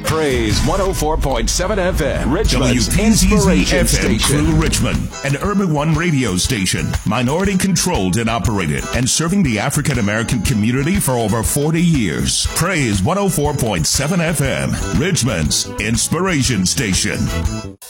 Praise 104.7 FM, Richmond's WPZZ inspiration FM, station. True Richmond, an Urban One radio station, minority controlled and operated, and serving the African American community for over 40 years. Praise 104.7 FM, Richmond's inspiration station.